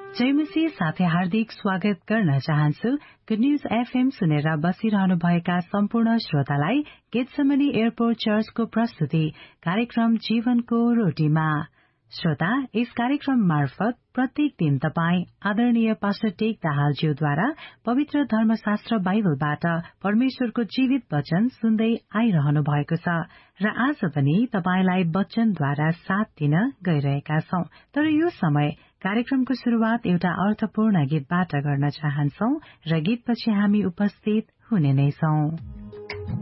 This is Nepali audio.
जयमसी साथै हार्दिक स्वागत गर्न चाहन्छु। गुड न्यूज एफएम सुनेर बसिरहनुभएका सम्पूर्ण श्रोतालाई गेटसेमनी एयरपोर्ट चर्चको प्रस्तुति कार्यक्रम जीवनको रोटीमा। श्रोता, यस कार्यक्रम मार्फत प्रत्येक दिन तपाई आदरणीय पास्टर टेक दाहालज्यूद्वारा पवित्र धर्मशास्त्र बाइबलबाट परमेश्वरको जीवित वचन सुन्दै आइरहनु भएको छ र आज पनि तपाईलाई वचनद्वारा साथ दिन गइरहेका छौं। तर यो समय कार्यक्रमको शुरूआत एउटा अर्थपूर्ण गीतबाट गर्न चाहन्छौं र गीतपछि हामी उपस्थित हुने नै छौं।